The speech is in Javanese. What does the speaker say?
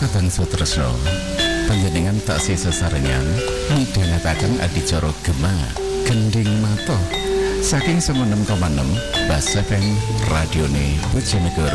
Kakang Sutresno, panjenengan taksih sesarengan midhangethaken adicara Gema Gending Mata saking 96,6 Bas FM Radione Bojonegoro.